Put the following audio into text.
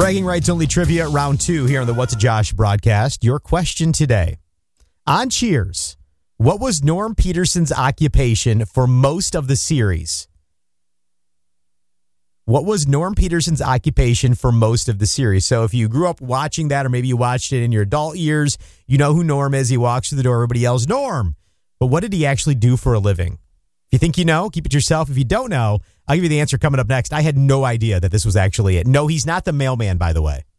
Bragging Rights Only Trivia, round 2 here on the What's a Josh broadcast. Your question today. On Cheers, what was Norm Peterson's occupation for most of the series? What was Norm Peterson's occupation for most of the series? So if you grew up watching that, or maybe you watched it in your adult years, you know who Norm is. He walks through the door, everybody yells, Norm. But what did he actually do for a living? If you think you know, keep it to yourself. If you don't know, I'll give you the answer coming up next. I had no idea that this was actually it. No, he's not the mailman, by the way.